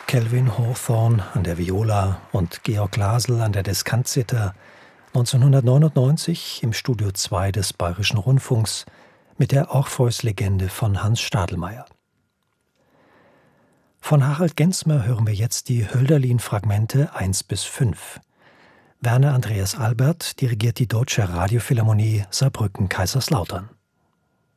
Calvin Hawthorne an der Viola und Georg Glasl an der Descantzither, 1999 im Studio 2 des Bayerischen Rundfunks mit der Orpheus-Legende von Hans Stadelmeier. Von Harald Gensmer hören wir jetzt die Hölderlin-Fragmente 1 bis 5. Werner Andreas Albert dirigiert die Deutsche Radiophilharmonie Saarbrücken-Kaiserslautern.